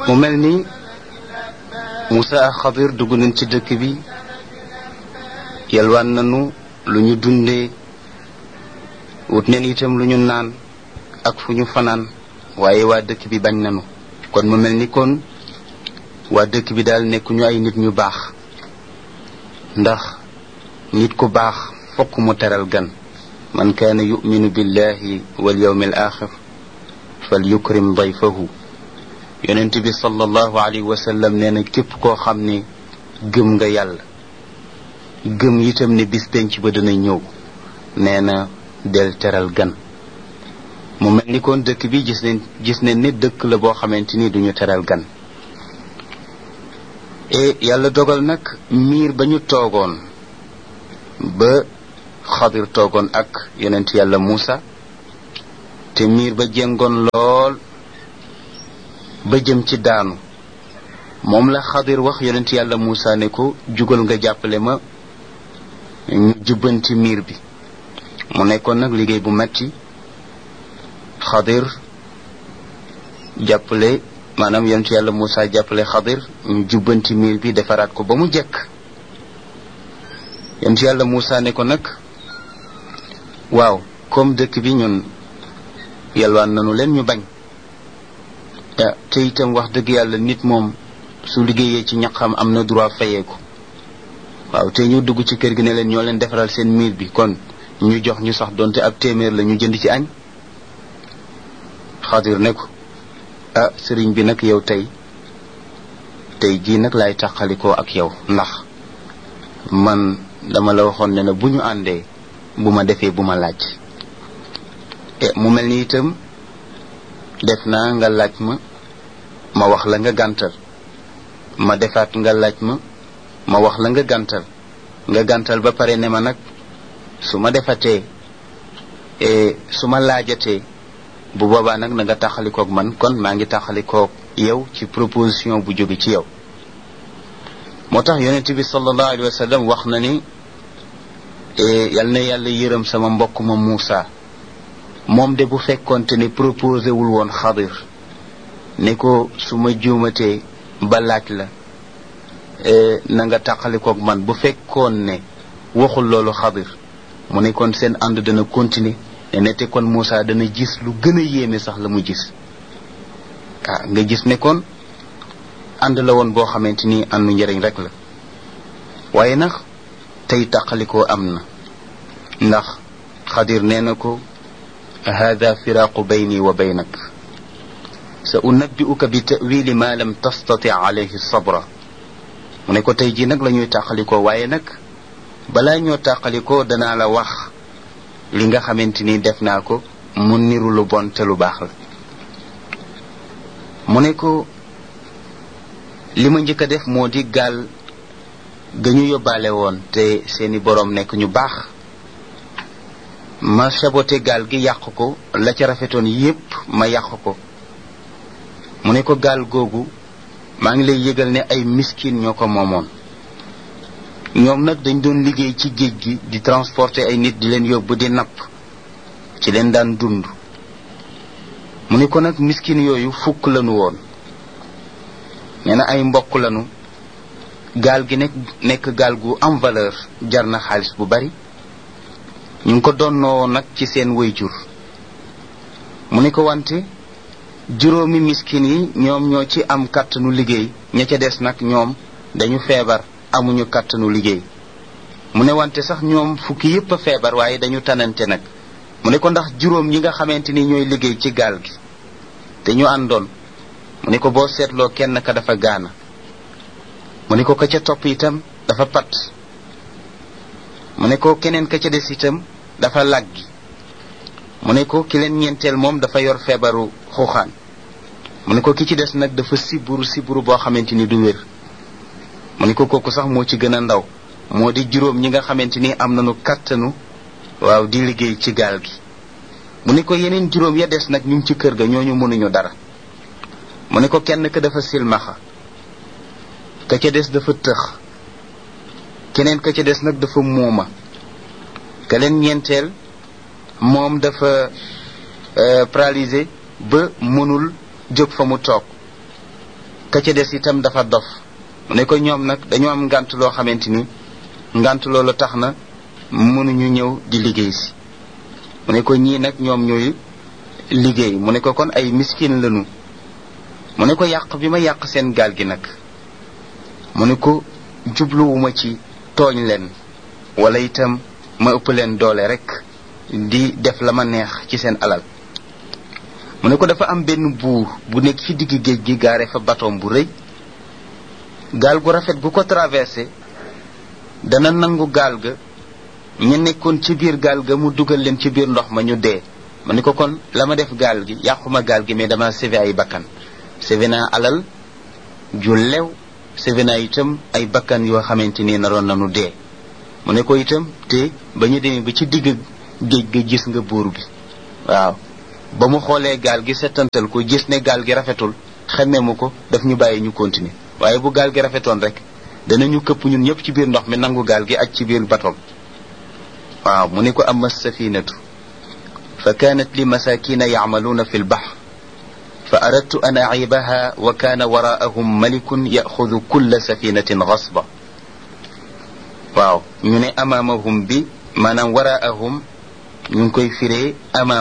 mu mel ni Moussa ak Xadir dugg nañ ci dëkk bi yalwaan nañu lu ñu dundee wut neen itam lu ñu naan ak fu ñu fanaan waaye waa dëkk bi bañ nañu kon mu mel ni kon waa dëkk bi daal nekkuñu ay nit ñu baax ndax nit ku baax fokk mu teral gan man kaana yuminu billahi wal yawmil axir fal yukrim dayfahu yonent bi sallallahu alayhi wa sallam nee na képp koo xam ne gëm nga yàlla gëm itam ne bis penc ba dana ñëw nee na del teral gan mu mel ni kon dëkk bi gis nañ ne dëkk la boo xamante ni duñu teral gan et yàlla dogal nag miir ba ñu toogoon ba Xadir toogoon ak yonent yàlla Muusa te miir ba jéngoon lool ba jëm ci daanu moom la Xadir wax yonent yàlla Muusa ne ko jugal nga jàppale ma ñu jubbanti miir bi mu nekkoon nag liggéey bu metti Xadir jàppale maanaam yonent yàlla Muusa jàppale Xadir ñu jubbanti miir bi defaraat ko ba mu jekk yonent yàlla Muusa ne ko nag waaw comme dëkk bi ñun yalwaan nañu leen ñu bañ te itam wax dëgg yàlla nit moom su liggéeyee ci ñaqam am na droit fayeeku waaw te ñu dugg ci kër gi ne leen ñoo leen defaral seen miir bi kon ñu jox ñu sax donte ab téeméer la ñu jënd ci añ Xadir ne ko sëriñ bi nag yow tey jii nag laay tàqalikoo ak yow ndax man dama la waxoon ne na bu ñu àndee bu ma defee bu ma laaj mu mel ni itam def naa nga laaj ma wax la nga gàntal ma defaat nga laaj ma wax la nga gàntal ba pare ne ma nag su ma defatee su ma laajatee bu boobaa nag na nga taxalikoog man kon maa ngi taxalikoog yow ci proposition bu jóge ci yow moo tax yonent bi sallallahu alayhi wa sallam wax na ni yal na yàlla yërëm sama mbokk ma Moussa moom de bu fekkonte ne proposé wul woon Xadir ne ko su ma juumatee ba laaj la na nga tàqalikoog man bu fekkoon ne waxul loolu Xadir mu ne kon seen ànd dana continuer ne te kon Moussa dana gis lu gën a yéeme sax la mu gis nga gis ne kon ànd la woon boo xamante ni àndu njëriñ rek la waaye nag tey tàqalikoo am na ndax Xadir nee na ko hada firaaqu bayni wa baynak sa unabbi'uka bi ta'wili ma lam tastati alayhi sabra mu ne ko tey jii nag la ñuy tàqalikoo waaye nag balaa ñoo tàqalikoo danaa la wax li nga xamante ni def naa ko mu niru lu bon te lu baax la mu ne ko li ma njëkk a def moo di gaal ga ñu yóbbaale woon te seeni boroom nekk ñu baax ma saboté gaal gi yàq ko la ca rafetoon yépp ma yàq ko mu ne ko gaal googu maa ngi lay yëgal ne ay miskin ñoo ko moomoon ñoom nag dañ doon liggéey ci géej gi di transporter ay nit di leen yóbbu di napp ci leen daan dund mu ne ko nag miskin yooyu fukk lañu woon nee na ay mbokk lañu gaal gi nekk gaal gu am valeur jar na xaalis bu bari ñu ngi ko donnoo nag ci seen waajur mu ne ko wante juróomi miskin yi ñoom ñoo ci am kàttanu liggéey ña ca des nag ñoom dañu feebar amuñu kàttanu liggéey mu ne wante sax ñoom fukki yépp a feebar waaye dañu tanante nag mu ne ko ndax juróom ñi nga xamante ni ñooy liggéey ci gaal gi te ñu àndoon mu ne ko boo seetloo kenn ka dafa gaana mu ne ko ka ca topp itam dafa pat mu ne ko keneen ka ca des itam dafa làggi mu ne ko ki leen ñeenteel moom dafa yor feebaru xuuxaan mu ne ko ki ci des nag dafa siburu boo xamante ni du wér mu ne ko kooku sax moo ci gën a ndaw moo di juróom ñi nga xamante ni am nañu kàttanu waaw di liggéey ci gaal gi mu ne ko yeneen juróom ya des nag ñu ngi ci kër ga ñooñu mënuñu dara mu ne ko kenn ka dafa silmaxa ka ca des dafa tëx keneen ka ca des nag dafa muuma ka leen ñeenteel moom dafa paralysé ba mënul jóg fa mu toog ka ca des itam dafa dof mu ne ko ñoom nag dañoo am ngànt loo xamante ni ngànt loolu tax na mënuñu ñëw di liggéey si mu ne ko ñii nag ñoom ñooy liggéey mu ne ko kon ay miskin lañu mu ne ko yàq bi ma yàq seen gaal gi nag mu ne ko jubluwuma ci tooñ leen wala itam ma ëpp leen doole rek di def la ma neex ci seen alal mu ne ko dafa am benn buur bu nekk ci digg géej gi gaare fa batoom bu rëy gaal gu rafet gu ko traversé dana nangu gaal ga ña nekkoon ci biir gaal ga mu dugal leen ci biir ndox ma ñu dee mu ne ko kon la ma def gaal gi yàquma gaal gi mais dama sauvé ay bakkan sauvé naa alal ju lew sauvé naa itam ay bakkan yoo xamante ni naroon nanu dee mu ne ko itam te ba ñu demee ba ci digg géej ga gis nga buur bi waaw ba mu xoolee gaal gi settantal ko gis ne gaal gi rafetul xemme mu ko daf ñu bàyyi ñu continuer waaye bu gaal gi rafetoon rek danañu këpp ñun ñëpp ci biir ndox mi nangu gaal gi ak ci biir batoom waaw mu ne ko amma safinatu fa kanat li masakina ya'maluna fi al-bahr fa aradtu an a'ibaha wa kana wara'ahum malikun ya'khudhu kulla safinatin ghasba waaw ñu ne amamahum bi maanaam wara'ahum ñu ngi koy firee amaam